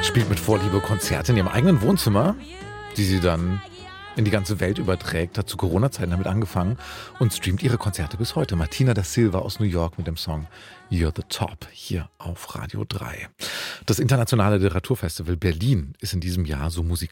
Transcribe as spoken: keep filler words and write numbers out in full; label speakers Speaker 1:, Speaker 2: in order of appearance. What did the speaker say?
Speaker 1: spielt mit Vorliebe Konzerte in ihrem eigenen Wohnzimmer, die sie dann in die ganze Welt überträgt, hat zu Corona-Zeiten damit angefangen und streamt ihre Konzerte bis heute. Martina da Silva aus New York mit dem Song You're the Top hier auf Radio drei. Das Internationale Literaturfestival Berlin ist in diesem Jahr so musikalisch